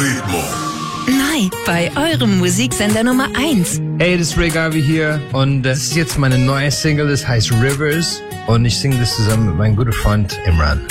ritmo. Nein, bei eurem Musiksender Nummer 1. Hey, das ist Ray Garvey hier und das ist jetzt meine neue Single, das heißt Rivers und ich singe das zusammen mit meinem guten Freund Imran.